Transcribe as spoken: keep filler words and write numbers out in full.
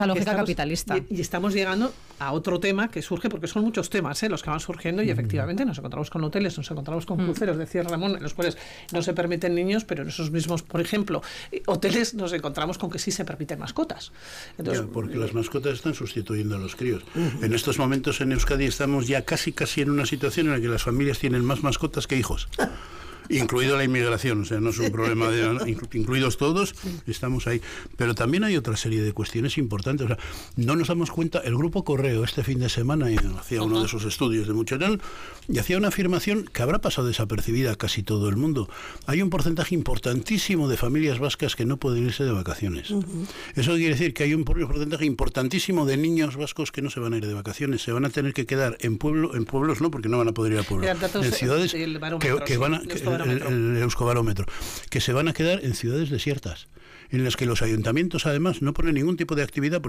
La lógica estamos, capitalista. Y, y estamos llegando a otro tema que surge, porque son muchos temas ¿eh? los que van surgiendo, y mm. efectivamente nos encontramos con hoteles, nos encontramos con mm. cruceros, decía Ramón, en los cuales no se permiten niños, pero en esos mismos, por ejemplo, hoteles nos encontramos con que sí se permiten mascotas. Entonces, ya, porque las mascotas están sustituyendo a los críos. Uh-huh. En estos momentos en Euskadi estamos ya casi casi en una situación en la que las familias tienen más mascotas que hijos. Incluido la inmigración, o sea, no es un problema de... incluidos todos, estamos ahí. Pero también hay otra serie de cuestiones importantes. O sea, no nos damos cuenta, el Grupo Correo este fin de semana hacía uno de esos estudios de Mucheral y hacía una afirmación que habrá pasado desapercibida a casi todo el mundo. Hay un porcentaje importantísimo de familias vascas que no pueden irse de vacaciones. Uh-huh. Eso quiere decir que hay un porcentaje importantísimo de niños vascos que no se van a ir de vacaciones, se van a tener que quedar en pueblo, en pueblos no, porque no van a poder ir a pueblos, en ciudades que, que van a... Que, El, el Euskobarómetro, que se van a quedar en ciudades desiertas, en las que los ayuntamientos además no ponen ningún tipo de actividad.